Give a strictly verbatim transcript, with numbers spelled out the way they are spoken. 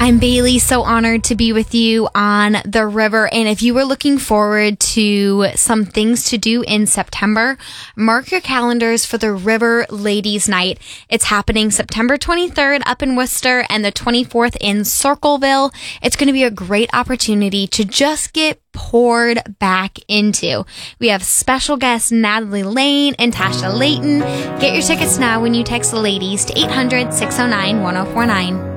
I'm Bailey, so honored to be with you on the river. And if you were looking forward to some things to do in September, mark your calendars for the River Ladies Night. It's happening September twenty-third up in Worcester and the twenty-fourth in Circleville. It's going to be a great opportunity to just get poured back into. We have special guests Natalie Lane and Tasha Layton. Get your tickets now when you text the ladies to eight hundred, six oh nine, one oh four nine.